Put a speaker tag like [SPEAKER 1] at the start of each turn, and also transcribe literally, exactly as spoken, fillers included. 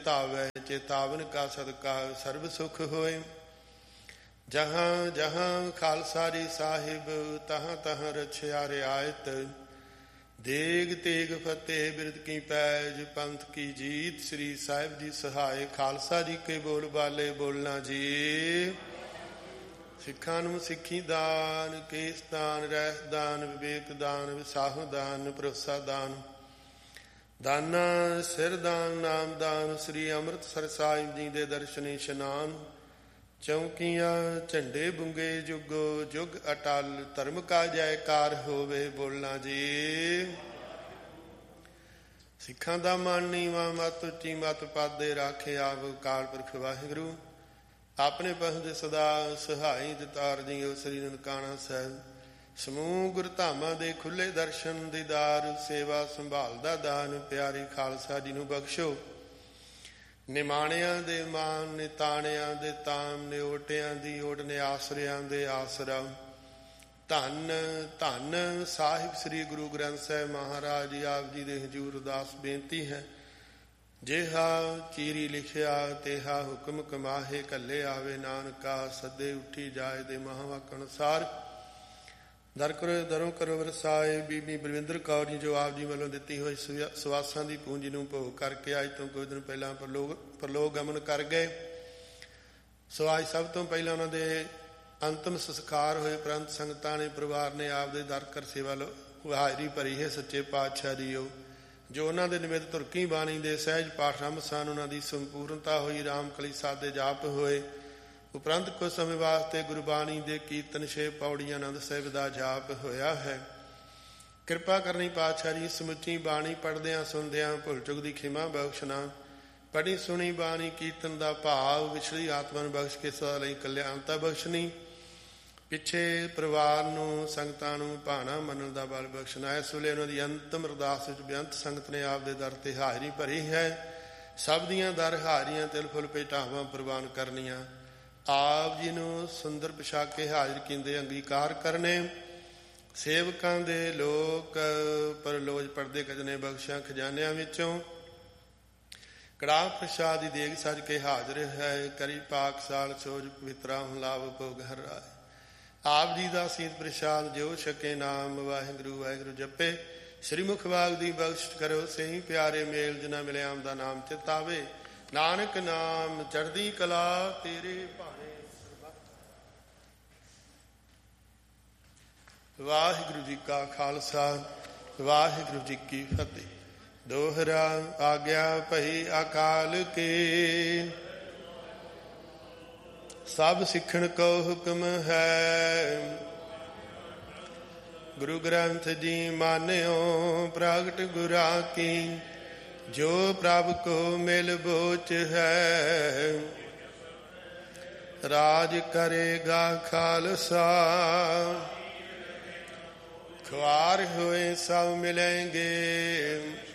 [SPEAKER 1] ਤਾਵੈ ਚੇਤਾਵਨ ਕਾ ਸਦਕਾ ਸਰਬ ਸੁਖ ਹੋਏ। ਜਹਾਂ ਜਹਾਂ ਖਾਲਸਾ ਜੀ ਸਾਹਿਬ ਤਹਾਂ ਤਹਾਂ ਰਛਿਆ ਰਿਆਇਤ। ਦੇਗ ਤੇਗ ਫਤਿਹ ਬਿਰਦ ਕੀ ਪੈਜ ਪੰਥ ਕੀ ਜੀਤ। ਸ੍ਰੀ ਸਾਹਿਬ ਜੀ ਸਹਾਏ ਖਾਲਸਾ ਜੀ ਕੇ ਬੋਲ ਬਾਲੇ ਬੋਲਣਾ ਜੀ। ਸਿੱਖਾਂ ਨੂੰ ਸਿੱਖੀ ਦਾਨ, ਕੇਸ ਦਾਨ, ਰਹਿਤ ਦਾਨ, ਵਿਵੇਕ ਦਾਨ, ਵਿਸਾਹੂ ਦਾਨ, ਭਰੋਸਾ ਦਾਨ, ਦਾਨਾ ਸਿਰ ਦਾਨ, ਨਾਮ ਦਾਨ। ਸ੍ਰੀ ਅੰਮ੍ਰਿਤਸਰ ਸਾਹਿਬ ਜੀ ਦੇ ਦਰਸ਼ਨ ਇਸ਼ਨਾਨ। ਚੌਂਕੀਆਂ ਝੰਡੇ ਬੁੰਗੇ ਜੁਗੋ ਜੁਗ ਅਟਲ। ਧਰਮ ਕਾ ਜੈਕਾਰ ਹੋਵੇ ਬੋਲਣਾ ਜੀ। ਸਿੱਖਾਂ ਦਾ ਮਨ ਨੀਵਾਂ ਮਤ ਉੱਚੀ ਮਤ ਪਾਦੇ ਰਾਖੇ ਆਪ ਅਕਾਲ ਪੁਰਖ ਵਾਹਿਗੁਰੂ। ਆਪਣੇ ਪਹੁੰਚ ਸਦਾ ਸਹਾਈ ਦਿਤਾਰ ਜੀਓ। ਸ੍ਰੀ ਨਨਕਾਣਾ ਸਾਹਿਬ ਸਮੂਹ ਗੁਰਧਾਮਾਂ ਦੇ ਖੁੱਲੇ ਦਰਸ਼ਨ ਦੀਦਾਰ। ਸੇਵਾ ਸੰਭਾਲ ਦਾ ਦਾਨ ਪਿਆਰੀ ਖਾਲਸਾ ਜੀ ਨੂੰ ਬਖਸ਼ੋ। ਨਿਮਾਣਿਆਂ ਦੇ ਮਾਨ, ਨਿਤਾਣਿਆਂ ਦੇ ਤਾਮ, ਨਿਓਟਿਆਂ ਦੀ ਓਟ, ਨਿਆਸਰਿਆਂ ਦੇ ਆਸਰਾ। ਧੰਨ ਧੰਨ ਸਾਹਿਬ ਸ੍ਰੀ ਗੁਰੂ ਗ੍ਰੰਥ ਸਾਹਿਬ ਮਹਾਰਾਜ ਜੀ ਆਪ ਜੀ ਦੇ ਹਜ਼ੂਰ ਅਰਦਾਸ ਬੇਨਤੀ ਹੈ। ਜਿਹਾ ਚੀਰੀ ਲਿਖਿਆ ਤੇਹਾ ਹੁਕਮ ਕਮਾਹੇ। ਕੱਲੇ ਆਵੇ ਨਾਨਕਾ ਸੱਦੇ ਉੱਠੀ ਜਾਏ ਦੇ ਮਹਾਵਾਕ ਅਨੁਸਾਰ। ਦਰ ਕਰੋ ਦਰੋਂ ਕਰੋ ਵਰਸਾਏ। ਬੀਬੀ ਬਲਵਿੰਦਰ ਕੌਰ ਜੀ ਜੋ ਆਪ ਜੀ ਵੱਲੋਂ ਦਿੱਤੀ ਹੋਈ ਸਵਾਸਾਂ ਦੀ ਪੂੰਜੀ ਨੂੰ ਭੋਗ ਕਰਕੇ ਅੱਜ ਤੋਂ ਕੁਝ ਦਿਨ ਪਹਿਲਾਂ ਪਰਲੋਕ ਪਰਲੋਕ ਗਮਨ ਕਰ ਗਏ। ਸੋ ਅੱਜ ਸਭ ਤੋਂ ਪਹਿਲਾਂ ਉਹਨਾਂ ਦੇ ਅੰਤਮ ਸੰਸਕਾਰ ਹੋਏ ਉਪਰੰਤ ਸੰਗਤਾਂ ਨੇ ਪਰਿਵਾਰ ਨੇ ਆਪ ਦੇ ਦਰ ਕਰ ਸੇਵਾ ਹਾਜ਼ਰੀ ਭਰੀ ਹੈ। ਸੱਚੇ ਪਾਤਸ਼ਾਹ ਜੀਓ ਜੋ ਉਹਨਾਂ ਦੇ ਨਿਮਿਤ ਧੁਰਕੀ ਬਾਣੀ ਦੇ ਸਹਿਜ ਪਾਠ ਆਰੰਭ ਸਨ, ਉਹਨਾਂ ਦੀ ਸੰਪੂਰਨਤਾ ਹੋਈ। ਰਾਮ ਕਲੀ ਸਾਦੇ ਜਾਪ ਹੋਏ। ਉਪਰੰਤ ਕੁਝ ਸਮੇਂ ਵਾਸਤੇ ਗੁਰਬਾਣੀ ਦੇ ਕੀਰਤਨ ਛੇ ਪੌੜੀਆਂ ਆਨੰਦ ਸਾਹਿਬ ਦਾ ਜਾਪ ਹੋਇਆ ਹੈ। ਕਿਰਪਾ ਕਰਨੀ ਪਾਤਸ਼ਾਹ ਜੀ ਸਮੁੱਚੀ ਬਾਣੀ ਪੜ੍ਹਦਿਆਂ ਸੁਣਦਿਆਂ ਭੁੱਲ ਚੁੱਕ ਦੀ ਖਿਮਾ ਬਖਸ਼ਣਾ। ਪੜ੍ਹੀ ਸੁਣੀ ਬਾਣੀ ਕੀਰਤਨ ਦਾ ਭਾਵ ਵਿਛੜੀ ਆਤਮਾ ਨੂੰ ਬਖਸ਼ ਕੇ ਸਦਾ ਲਈ ਕਲਿਆਣਤਾ ਬਖਸ਼ਣੀ। ਪਿੱਛੇ ਪਰਿਵਾਰ ਨੂੰ ਸੰਗਤਾਂ ਨੂੰ ਭਾਣਾ ਮੰਨਣ ਦਾ ਬਲ ਬਖਸ਼ਣਾ। ਇਸ ਵੇਲੇ ਉਹਨਾਂ ਦੀ ਅੰਤਮ ਅਰਦਾਸ ਵਿੱਚ ਬੇਅੰਤ ਸੰਗਤ ਨੇ ਆਪ ਦੇ ਦਰ ਤੇ ਹਾਜ਼ਰੀ ਭਰੀ ਹੈ। ਸਭ ਦੀਆਂ ਦਰ ਹਾਜ਼ਰੀਆਂ ਤਿਲ ਫੁੱਲ ਭੇਟਾਵਾਂ ਪ੍ਰਵਾਨ ਕਰਨੀਆਂ। ਆਪ ਜੀ ਨੂੰ ਸੁੰਦਰ ਪੋਸ਼ਾਕੇ ਹਾਜ਼ਰ ਕੀਂਦੇ ਅੰਗੀਕਾਰ ਕਰਨੇ। ਸੇਵਕਾਂ ਦੇ ਲੋਕ ਪਰਲੋਜ ਪੜਦੇ ਖਜ਼ਨੇ ਬਖਸ਼ਾਂ ਖਜ਼ਾਨਿਆਂ ਵਿੱਚੋਂ। ਕੜਾਹ ਪ੍ਰਸ਼ਾਦ ਦੀ ਦੇਗ ਸਜ ਕੇ ਹਾਜ਼ਰ ਹੈ। ਕਰੀ ਪਾਕ ਸਾਲ ਸੋਜ ਪਵਿੱਤਰਾ ਹੁਣ ਲਾਭ ਭੋਗ ਹਰ ਰਾਏ। ਆਪ ਜੀ ਦਾ ਸੀਤ ਪ੍ਰਸ਼ਾਦ ਜੋ ਛਕੇ ਨਾਮ ਵਾਹਿਗੁਰੂ ਵਾਹਿਗੁਰੂ ਜਪੇ। ਸ੍ਰੀ ਮੁਖ ਵਾਗ ਦੀ ਬਖਸ਼ ਕਰੋ ਸਹੀ ਪਿਆਰੇ ਮੇਲ ਜਿਨਾ ਮਿਲਿਆ ਆਮ ਦਾ ਨਾਮ ਚਿਤਾਵੇ। ਨਾਨਕ ਨਾਮ ਚੜ੍ਹਦੀ ਕਲਾ ਤੇਰੇ ਭਾਣੇ। ਵਾਹਿਗੁਰੂ ਜੀ ਕਾ ਖਾਲਸਾ ਵਾਹਿਗੁਰੂ ਜੀ ਕੀ ਫਤਿਹ। ਦੋਹਰਾ ਆਗਿਆ ਭਈ ਅਕਾਲ ਕੇ। ਸਭ ਸਿੱਖਣ ਕੋ ਹੁਕਮ ਹੈ। ਗੁਰੂ ਗ੍ਰੰਥ ਜੀ ਮਾਨਿਓ ਪ੍ਰਗਟ ਗੁਰਾ ਕੀ। ਜੋ ਪ੍ਰਭ ਕੋ ਮਿਲ ਬੋਚ ਹੈ। ਰਾਜ ਕਰੇਗਾ ਖਾਲਸਾ। ਖੁਆਰ ਹੋਏ ਸਭ ਮਿਲੇਂਗੇ।